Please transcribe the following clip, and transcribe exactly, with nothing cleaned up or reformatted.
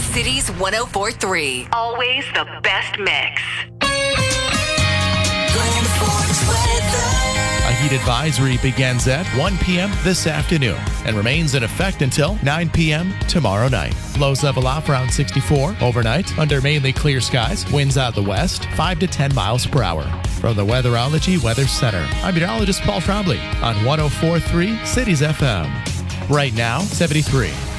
Cities one oh four point three. Always the best mix. A heat advisory begins at one p.m. this afternoon and remains in effect until nine p.m. tomorrow night. Lows level off around sixty-four overnight under mainly clear skies. Winds out the west, five to ten miles per hour. From the Weatherology Weather Center, I'm meteorologist Paul Trombley on one oh four point three Cities F M. Right now, seventy-three.